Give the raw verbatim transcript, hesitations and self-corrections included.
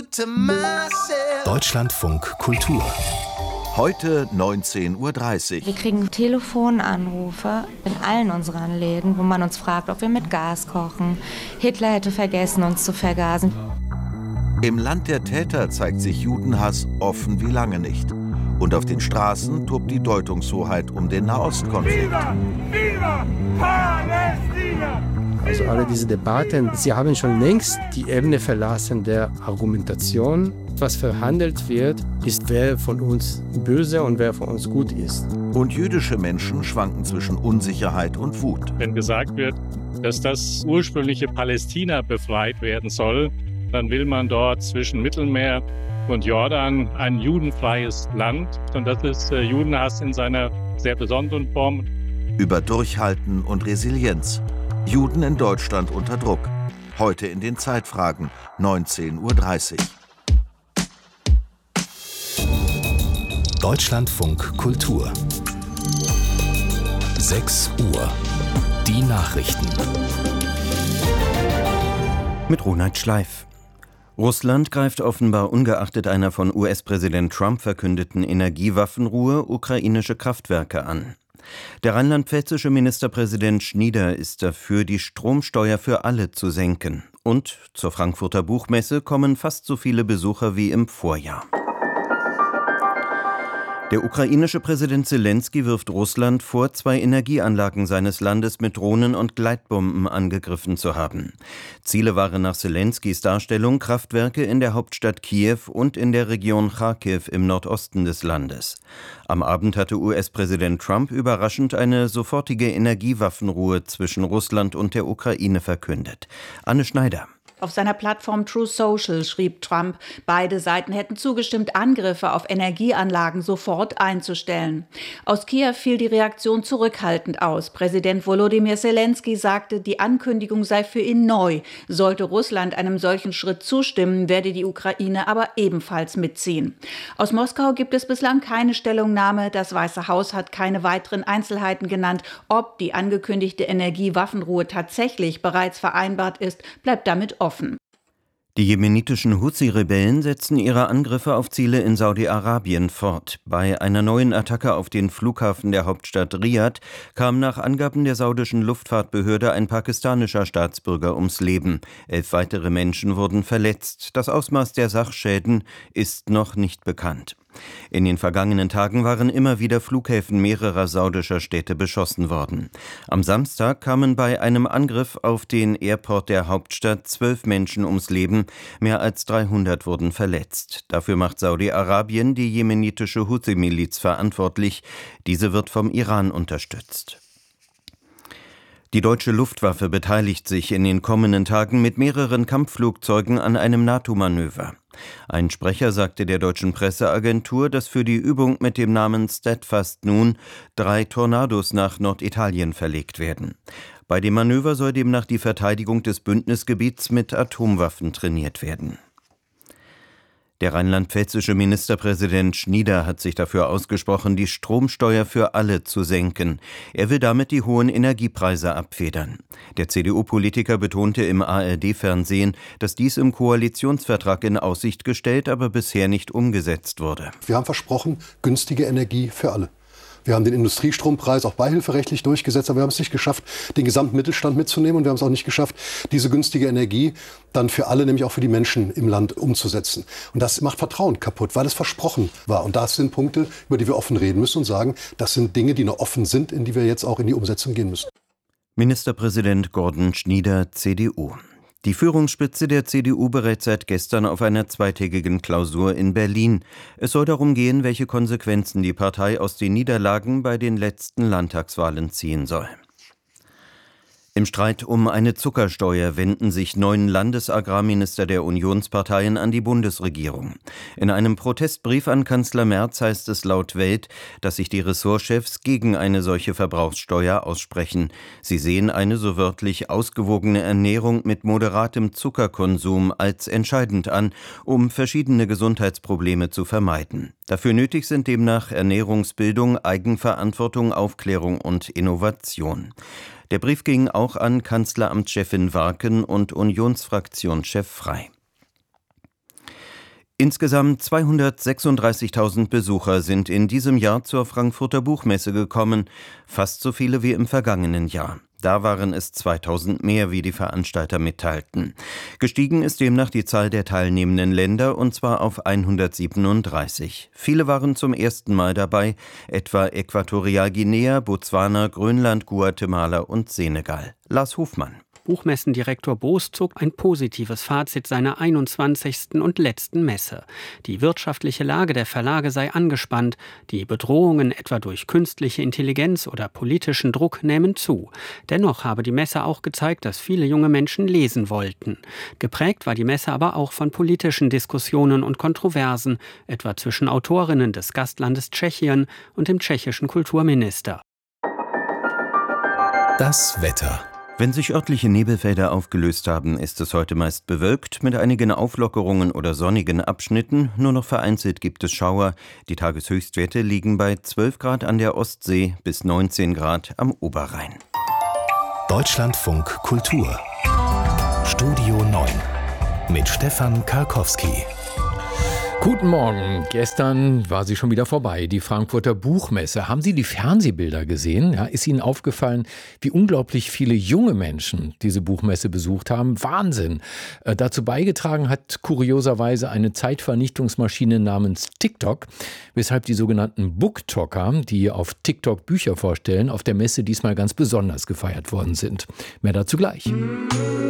Deutschlandfunk Kultur. Heute neunzehn Uhr dreißig. Wir kriegen Telefonanrufe in allen unseren Läden, wo man uns fragt, ob wir mit Gas kochen. Hitler hätte vergessen, uns zu vergasen. Im Land der Täter zeigt sich Judenhass offen wie lange nicht. Und auf den Straßen tobt die Deutungshoheit um den Nahostkonflikt. Viva! Viva! Palästina! Also alle diese Debatten, sie haben schon längst die Ebene verlassen der Argumentation. Was verhandelt wird, ist, wer von uns böse und wer von uns gut ist. Und jüdische Menschen schwanken zwischen Unsicherheit und Wut. Wenn gesagt wird, dass das ursprüngliche Palästina befreit werden soll, dann will man dort zwischen Mittelmeer und Jordan ein judenfreies Land. Und das ist äh, Judenhass in seiner sehr besonderen Form. Über Durchhalten und Resilienz. Juden in Deutschland unter Druck. Heute in den Zeitfragen, neunzehn Uhr dreißig. Deutschlandfunk Kultur. sechs Uhr. Die Nachrichten. Mit Ronald Schleif. Russland greift offenbar ungeachtet einer von U S-Präsident Trump verkündeten Energiewaffenruhe ukrainische Kraftwerke an. Der rheinland-pfälzische Ministerpräsident Schnieder ist dafür, die Stromsteuer für alle zu senken. Und zur Frankfurter Buchmesse kommen fast so viele Besucher wie im Vorjahr. Der ukrainische Präsident Selenskyj wirft Russland vor, zwei Energieanlagen seines Landes mit Drohnen und Gleitbomben angegriffen zu haben. Ziele waren nach Selenskyjs Darstellung Kraftwerke in der Hauptstadt Kiew und in der Region Charkiw im Nordosten des Landes. Am Abend hatte U S-Präsident Trump überraschend eine sofortige Energiewaffenruhe zwischen Russland und der Ukraine verkündet. Anne Schneider. Auf seiner Plattform Truth Social schrieb Trump, beide Seiten hätten zugestimmt, Angriffe auf Energieanlagen sofort einzustellen. Aus Kiew fiel die Reaktion zurückhaltend aus. Präsident Volodymyr Selenskyj sagte, die Ankündigung sei für ihn neu. Sollte Russland einem solchen Schritt zustimmen, werde die Ukraine aber ebenfalls mitziehen. Aus Moskau gibt es bislang keine Stellungnahme. Das Weiße Haus hat keine weiteren Einzelheiten genannt. Ob die angekündigte Energiewaffenruhe tatsächlich bereits vereinbart ist, bleibt damit offen. Die jemenitischen Huthi-Rebellen setzen ihre Angriffe auf Ziele in Saudi-Arabien fort. Bei einer neuen Attacke auf den Flughafen der Hauptstadt Riad kam nach Angaben der saudischen Luftfahrtbehörde ein pakistanischer Staatsbürger ums Leben. Elf weitere Menschen wurden verletzt. Das Ausmaß der Sachschäden ist noch nicht bekannt. In den vergangenen Tagen waren immer wieder Flughäfen mehrerer saudischer Städte beschossen worden. Am Samstag kamen bei einem Angriff auf den Airport der Hauptstadt zwölf Menschen ums Leben, mehr als dreihundert wurden verletzt. Dafür macht Saudi-Arabien die jemenitische Huthi-Miliz verantwortlich. Diese wird vom Iran unterstützt. Die deutsche Luftwaffe beteiligt sich in den kommenden Tagen mit mehreren Kampfflugzeugen an einem NATO-Manöver. Ein Sprecher sagte der deutschen Presseagentur, dass für die Übung mit dem Namen Steadfast nun drei Tornados nach Norditalien verlegt werden. Bei dem Manöver soll demnach die Verteidigung des Bündnisgebiets mit Atomwaffen trainiert werden. Der rheinland-pfälzische Ministerpräsident Schnieder hat sich dafür ausgesprochen, die Stromsteuer für alle zu senken. Er will damit die hohen Energiepreise abfedern. Der C D U-Politiker betonte im A R D-Fernsehen, dass dies im Koalitionsvertrag in Aussicht gestellt, aber bisher nicht umgesetzt wurde. Wir haben versprochen, günstige Energie für alle. Wir haben den Industriestrompreis auch beihilferechtlich durchgesetzt, aber wir haben es nicht geschafft, den gesamten Mittelstand mitzunehmen. Und wir haben es auch nicht geschafft, diese günstige Energie dann für alle, nämlich auch für die Menschen im Land umzusetzen. Und das macht Vertrauen kaputt, weil es versprochen war. Und das sind Punkte, über die wir offen reden müssen und sagen, das sind Dinge, die noch offen sind, in die wir jetzt auch in die Umsetzung gehen müssen. Ministerpräsident Gordon Schnieder, C D U. Die Führungsspitze der C D U berät seit gestern auf einer zweitägigen Klausur in Berlin. Es soll darum gehen, welche Konsequenzen die Partei aus den Niederlagen bei den letzten Landtagswahlen ziehen soll. Im Streit um eine Zuckersteuer wenden sich neun Landesagrarminister der Unionsparteien an die Bundesregierung. In einem Protestbrief an Kanzler Merz heißt es laut Welt, dass sich die Ressortchefs gegen eine solche Verbrauchssteuer aussprechen. Sie sehen eine so wörtlich ausgewogene Ernährung mit moderatem Zuckerkonsum als entscheidend an, um verschiedene Gesundheitsprobleme zu vermeiden. Dafür nötig sind demnach Ernährungsbildung, Eigenverantwortung, Aufklärung und Innovation. Der Brief ging auch an Kanzleramtschefin Warken und Unionsfraktionschef Frey. Insgesamt zweihundertsechsunddreißigtausend Besucher sind in diesem Jahr zur Frankfurter Buchmesse gekommen, fast so viele wie im vergangenen Jahr. Da waren es zweitausend mehr, wie die Veranstalter mitteilten. Gestiegen ist demnach die Zahl der teilnehmenden Länder, und zwar auf hundertsiebenunddreißig. Viele waren zum ersten Mal dabei, etwa Äquatorialguinea, Botswana, Grönland, Guatemala und Senegal. Lars Hofmann. Buchmessendirektor Boos zog ein positives Fazit seiner einundzwanzigsten und letzten Messe. Die wirtschaftliche Lage der Verlage sei angespannt, die Bedrohungen etwa durch künstliche Intelligenz oder politischen Druck nähmen zu. Dennoch habe die Messe auch gezeigt, dass viele junge Menschen lesen wollten. Geprägt war die Messe aber auch von politischen Diskussionen und Kontroversen, etwa zwischen Autorinnen des Gastlandes Tschechien und dem tschechischen Kulturminister. Das Wetter. Wenn sich örtliche Nebelfelder aufgelöst haben, ist es heute meist bewölkt, mit einigen Auflockerungen oder sonnigen Abschnitten. Nur noch vereinzelt gibt es Schauer. Die Tageshöchstwerte liegen bei zwölf Grad an der Ostsee bis neunzehn Grad am Oberrhein. Deutschlandfunk Kultur. Studio neun mit Stefan Karkowski. Guten Morgen. Gestern war sie schon wieder vorbei, die Frankfurter Buchmesse. Haben Sie die Fernsehbilder gesehen? Ja, ist Ihnen aufgefallen, wie unglaublich viele junge Menschen diese Buchmesse besucht haben? Wahnsinn! Äh, dazu beigetragen hat kurioserweise eine Zeitvernichtungsmaschine namens TikTok, weshalb die sogenannten Booktalker, die auf TikTok Bücher vorstellen, auf der Messe diesmal ganz besonders gefeiert worden sind. Mehr dazu gleich.